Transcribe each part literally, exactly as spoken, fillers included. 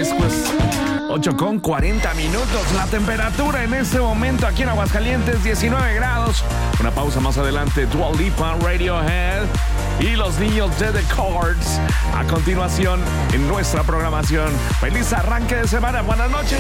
noches, pues ocho con cuarenta minutos. La temperatura en este momento aquí en Aguascalientes, diecinueve grados. Una pausa más adelante, Dua Lipa, Radiohead y los niños de The Chords. A continuación, en nuestra programación. Feliz arranque de semana. Buenas noches.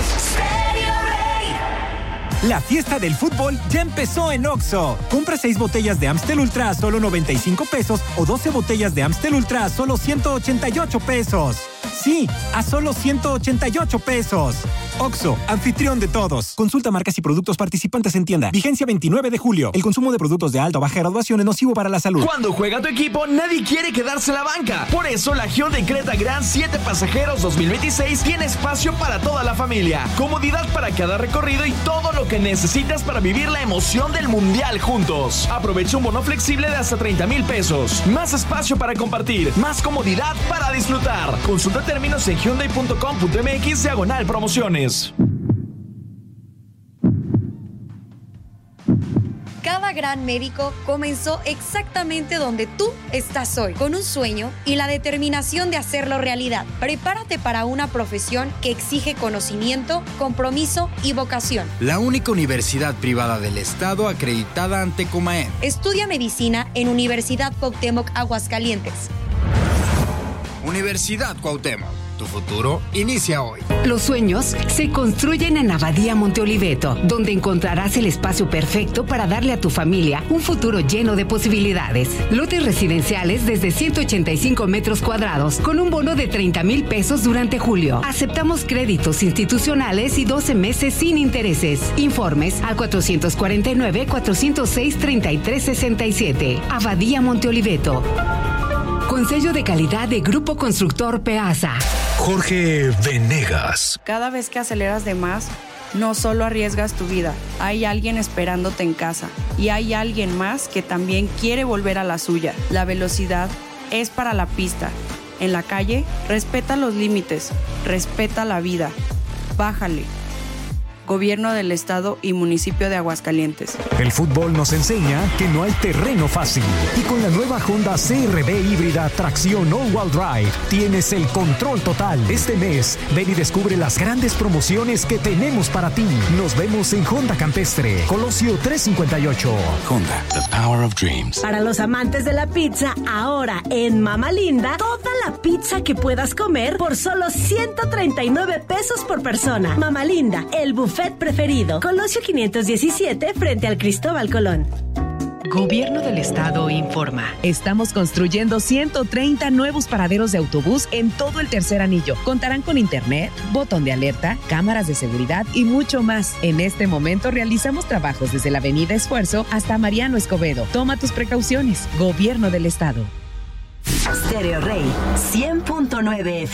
La fiesta del fútbol ya empezó en Oxxo. Compra seis botellas de Amstel Ultra a solo noventa y cinco pesos o doce botellas de Amstel Ultra a solo ciento ochenta y ocho pesos. Sí, a solo ciento ochenta y ocho pesos. Oxxo, anfitrión de todos. Consulta marcas y productos participantes en tienda. Vigencia veintinueve de julio. El consumo de productos de alta o baja graduación es nocivo para la salud. Cuando juega tu equipo, nadie quiere quedarse en la banca. Por eso, la Hyundai Creta Grand siete pasajeros dos mil veintiséis tiene espacio para toda la familia. Comodidad para cada recorrido y todo lo que necesitas para vivir la emoción del Mundial juntos. Aprovecha un bono flexible de hasta treinta mil pesos. Más espacio para compartir. Más comodidad para disfrutar. Consulta términos en hyundai punto com punto m x diagonal promociones. Cada gran médico comenzó exactamente donde tú estás hoy, con un sueño y la determinación de hacerlo realidad. Prepárate para una profesión que exige conocimiento, compromiso y vocación. La única universidad privada del estado acreditada ante Comaem. Estudia medicina en Universidad Cuauhtémoc Aguascalientes. Universidad Cuauhtémoc. Tu futuro inicia hoy. Los sueños se construyen en Abadía Monte Oliveto, donde encontrarás el espacio perfecto para darle a tu familia un futuro lleno de posibilidades. Lotes residenciales desde ciento ochenta y cinco metros cuadrados, con un bono de treinta mil pesos durante julio. Aceptamos créditos institucionales y doce meses sin intereses. Informes al cuatrocientos cuarenta y nueve, cuatrocientos seis, treinta y tres sesenta y siete. Abadía Monte Oliveto. Con sello de calidad de Grupo Constructor Peasa. Jorge Venegas. Cada vez que aceleras de más, no solo arriesgas tu vida, hay alguien esperándote en casa y hay alguien más que también quiere volver a la suya. La velocidad es para la pista. En la calle, respeta los límites, respeta la vida. Bájale. Gobierno del Estado y Municipio de Aguascalientes. El fútbol nos enseña que no hay terreno fácil. Y con la nueva Honda C R V híbrida tracción all-wheel drive, tienes el control total. Este mes, ven y descubre las grandes promociones que tenemos para ti. Nos vemos en Honda Campestre, Colosio trescientos cincuenta y ocho. Honda, the power of dreams. Para los amantes de la pizza, ahora en Mama Linda, toda la pizza que puedas comer por solo ciento treinta y nueve pesos por persona. Mama Linda, el buffet preferido. Colosio quinientos diecisiete frente al Cristóbal Colón. Gobierno del Estado informa. Estamos construyendo ciento treinta nuevos paraderos de autobús en todo el tercer anillo. Contarán con internet, botón de alerta, cámaras de seguridad y mucho más. En este momento realizamos trabajos desde la Avenida Esfuerzo hasta Mariano Escobedo. Toma tus precauciones. Gobierno del Estado. Stereo Rey cien punto nueve F